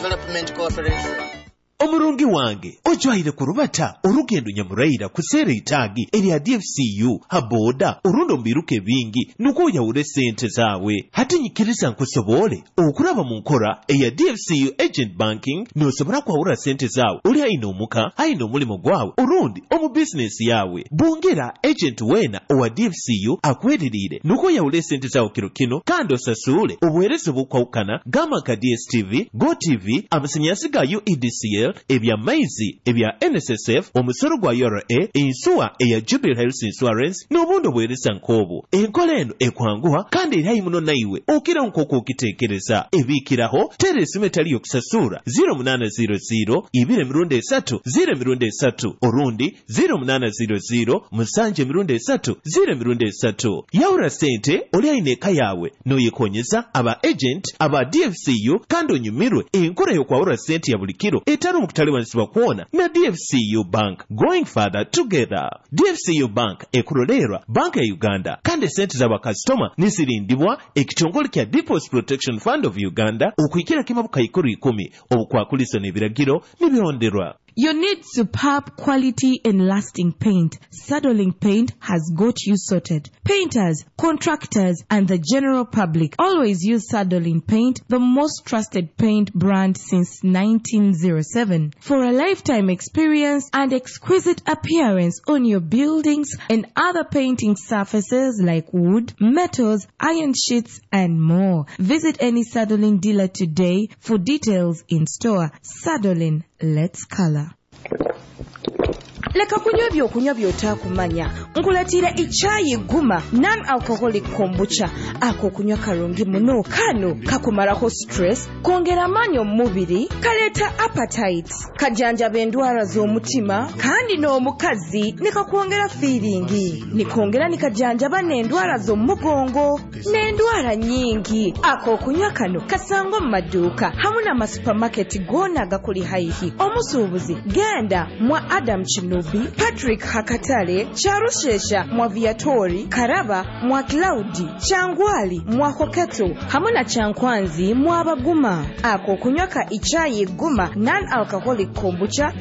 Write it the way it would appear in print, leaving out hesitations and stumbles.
Development Corporation. Omurungi wange ojwaire kurubata urugendo nyamuraira kusera itagi erya DFCU haboda urundo mbiruke bingi nuko yawure sente zawe hatinyikiriza nkusobole okuraba mu nkora eya DFCU agent banking nosobora kwawura sente zawe uli aino muka aino mulimo gwawe urundi omu business yawe bongera agent wena owa DFCU akweririre nuko yawure sente zawe kino kandi osasule obuwerezo bukwawukana gama ka DSTV GoTV amasanyasi ga UEDCL ebya maizi ebya NSSF omusoro gwa URA insuwa eya Jubilee Health Insurance n'obundo bweresa nkobo enkola eno ekwanguha kandi eri muno naiwe okira nkoko okitekereza ebikiraho teresime tali yokusasura 0800 2 orundi 0800 musanje 3 yaura sente oli aineka yawe noyekonyeza aba agent aba DFCU kandi onyumirwe enkora yokwawura sente ya bulikiro etari mukutaliwanisibwa kuona na DFCU Bank going further together. DFCU Bank ekurolerwa banka ya Uganda kandi sente za bakastoma nisirindibwa ekitongole kya Deposit Protection Fund of Uganda okuikira kimabuka 10 obukwakuliso n'ebiragiro nibironderwa. You need superb quality and lasting paint. Saddling Paint has got you sorted. Painters, contractors, and the general public always use Saddling Paint, the most trusted paint brand since 1907. For a lifetime experience and exquisite appearance on your buildings and other painting surfaces like wood, metals, iron sheets, and more. Visit any Saddling dealer today for details in store. Saddling, let's color. Leka kunywa byokunywa by'otakumanya. Nkulatira ichayi guma non-alcoholic kombucha. Ako kunywa karungi muno kano kakumarako stress, kongera manyo mubiri, kaleta appetite, kajanjaba endwara z'omutima, kandi n'omukazi nikakwongera feeling, nikongera nikajanjaba n'endwara z'omugongo, n'endwara nyingi. Ako kunywa kano kasango mu maduuka hamuna ma supermarket gona gakuli haihi. Omusuubuzi genda mwa Adam Chinubi, Patrick Hakatale, Charushesha mwa Viatori, Karaba mwa Cloudi, Changwali mwa Koketo, hamuna Chankwanzi mwa Baguma. Ako kunywaka ichayi guma non-alcoholic kombucha